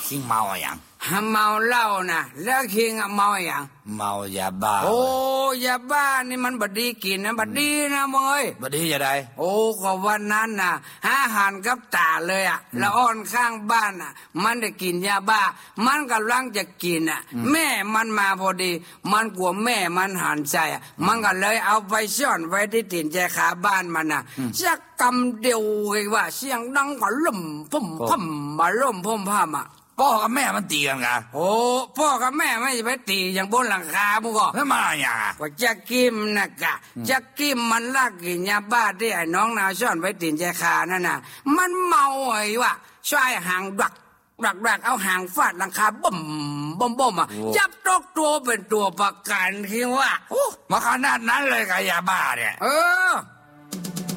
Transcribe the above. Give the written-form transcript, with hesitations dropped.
คิงเมาอย่างเมาเหล้านะแล้วคิงเมาอย่างเมายาบ้าโอ้ยาบ้านี่มันบดีกินนะบดีนะมึงเอ้ยบดีจะได้โอ้ก็วันนั้นน่ะอาหารกับตาเลยอ่ะแล้วอ้อนข้างบ้านน่ะมันได้กินยาบ้ามันกำลังจะกินอ่ะแม่มันมาพอดีมันกลัวแม่มันหันใจอ่ะมันก็เลยเอาไปซ่อนไว้ที่ตีนแจขาบ้านมันน่ะสักกำเดียวเลยว่าเสียงดังก็ล่มพุ่มพุ่มมาล่มพุ่มพ่ำอ่ะพ่อกับแม่มันตีกันกันโอ้พ่อกับแม่ไม่ไปตีอย่างบนหลังคาบุกแล้วมาอย่างว่าจะกิมนะกะจะกิมมันลักกินยาบ้าที่ไอ้น้องนาซ่อนไว้ตีนแจคานั่นน่ะมันเมาไอ้วะช่วยหางดักเอาหางฟาดหลังคาบ่มอ่ะจับตกตัวเป็นตัวประกันคิดว่าโอ้มาขนาดนั้นเลยกับยาบ้าเนี่ย